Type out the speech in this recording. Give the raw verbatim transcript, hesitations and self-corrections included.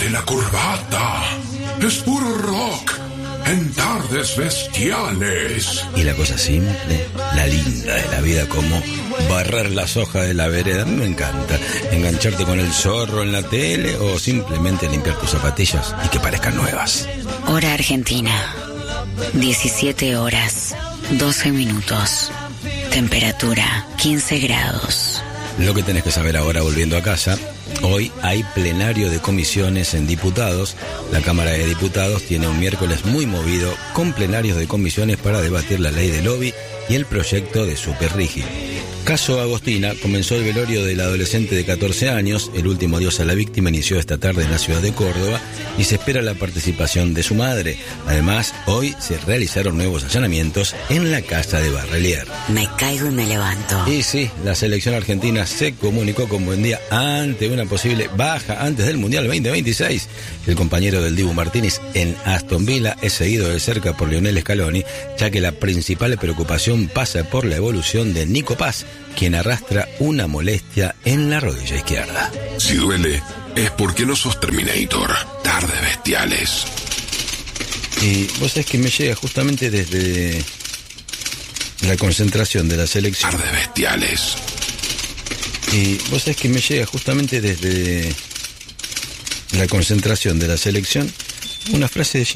Ponte la corbata. Es puro rock. En Tardes Bestiales. Y la cosa simple, la linda de la vida, como barrer las hojas de la vereda. A mí me encanta engancharte con el zorro en la tele o simplemente limpiar tus zapatillas y que parezcan nuevas. Hora Argentina, diecisiete horas, doce minutos. Temperatura quince grados. Lo que tenés que saber ahora, volviendo a casa: hoy hay plenario de comisiones en diputados. La Cámara de Diputados tiene un miércoles muy movido, con plenarios de comisiones para debatir la ley de lobby y el proyecto de Superrigi. Caso Agostina: comenzó el velorio del adolescente de catorce años. El último adiós a la víctima inició esta tarde en la ciudad de Córdoba y se espera la participación de su madre. Además, hoy se realizaron nuevos allanamientos en la casa de Barrelier. Me caigo y me levanto. Y sí, la selección argentina se comunicó con buen día ante una posible baja antes del Mundial veinte veintiséis. El compañero del Dibu Martínez en Aston Villa es seguido de cerca por Lionel Scaloni, ya que la principal preocupación pasa por la evolución de Nico Paz, quien arrastra una molestia en la rodilla izquierda. Si duele, es porque no sos Terminator. Tardes Bestiales. Y vos sabés que me llega justamente desde la concentración de la selección. Tardes Bestiales. Y vos sabés que me llega justamente desde la concentración de la selección una frase de